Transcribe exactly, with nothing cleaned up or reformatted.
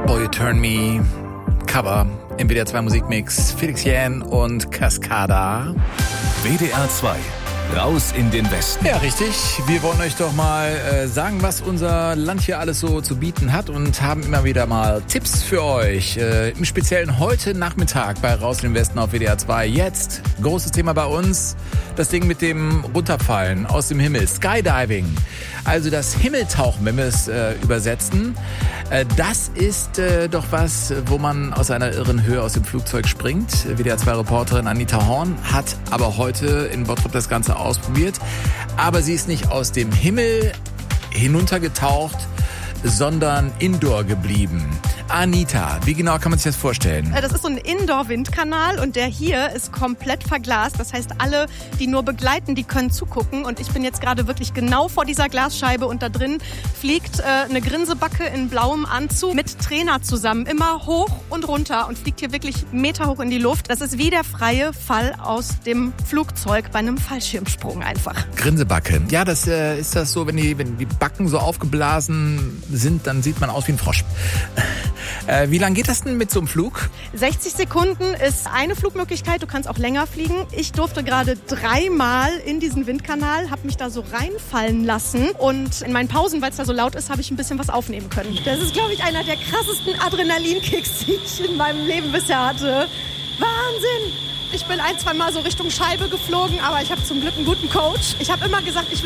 Boy You Turn Me, Cover im W D R zwei Musikmix, Felix Jähn und Cascada. W D R zwei, raus in den Westen. Ja, richtig. Wir wollen euch doch mal äh, sagen, was unser Land hier alles so zu bieten hat und haben immer wieder mal Tipps für euch. Äh, Im Speziellen heute Nachmittag bei Raus in den Westen auf W D R zwei. Jetzt, großes Thema bei uns, das Ding mit dem Runterfallen aus dem Himmel, Skydiving. Also das Himmeltauchen, wenn wir es äh, übersetzen. Äh, das ist äh, doch was, wo man aus einer irren Höhe aus dem Flugzeug springt. W D R zwei Reporterin Anita Horn hat aber heute in Bottrop das Ganze ausprobiert. Aber sie ist nicht aus dem Himmel hinuntergetaucht, sondern indoor geblieben. Anita, wie genau kann man sich das vorstellen? Das ist so ein Indoor-Windkanal und der hier ist komplett verglast. Das heißt, alle, die nur begleiten, die können zugucken. Und ich bin jetzt gerade wirklich genau vor dieser Glasscheibe und da drin fliegt äh, eine Grinsebacke in blauem Anzug mit Trainer zusammen. Immer hoch und runter und fliegt hier wirklich meterhoch in die Luft. Das ist wie der freie Fall aus dem Flugzeug bei einem Fallschirmsprung einfach. Grinsebacke. Ja, das äh, ist das so, wenn die, wenn die Backen so aufgeblasen sind, dann sieht man aus wie ein Frosch. Äh, wie lange geht das denn mit so einem Flug? sechzig Sekunden ist eine Flugmöglichkeit. Du kannst auch länger fliegen. Ich durfte gerade dreimal in diesen Windkanal, habe mich da so reinfallen lassen. Und in meinen Pausen, weil es da so laut ist, habe ich ein bisschen was aufnehmen können. Das ist, glaube ich, einer der krassesten Adrenalinkicks, die ich in meinem Leben bisher hatte. Wahnsinn! Ich bin ein, zwei Mal so Richtung Scheibe geflogen, aber ich habe zum Glück einen guten Coach. Ich habe immer gesagt, ich will